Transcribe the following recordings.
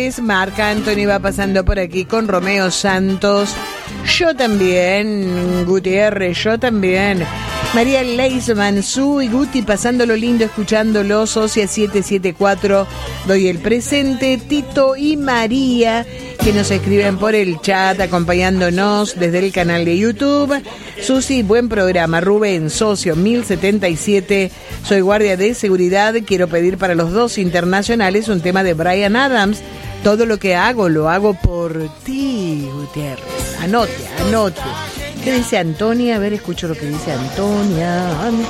Marc Anthony va pasando por aquí con Romeo Santos. Yo también, Gutiérrez, yo también. María Leisman, Su y Guti pasándolo lindo, escuchándolo. Socia 774, doy el presente. Tito y María, que nos escriben por el chat, acompañándonos desde el canal de YouTube. Susi, buen programa. Rubén, socio 1077, soy guardia de seguridad. Quiero pedir para los dos internacionales un tema de Bryan Adams. Todo lo que hago, lo hago por ti, Gutiérrez. Anote. ¿Qué dice Antonia? A ver, escucho lo que dice Antonia.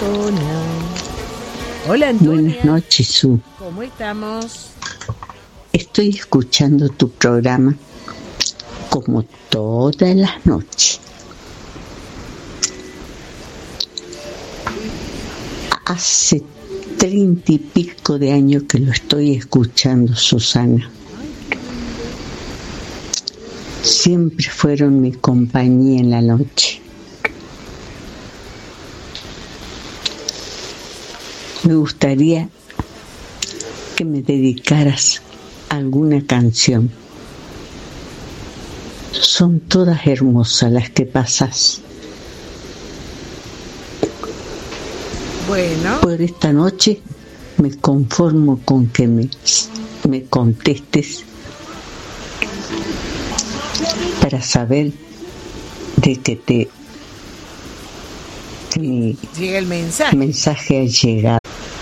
Hola, Antonia. Buenas noches, Su. ¿Cómo estamos? Estoy escuchando tu programa como todas las noches. Hace 30 y pico de años que lo estoy escuchando, Susana. Siempre fueron mi compañía en la noche. Me gustaría que me dedicaras alguna canción. Son todas hermosas las que pasas. Bueno. Por esta noche me conformo con que me contestes para saber de que llega el mensaje. Mensaje ha llegado.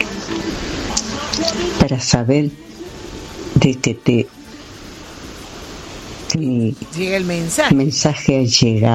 Para saber de que llega el mensaje. Mensaje ha llegado.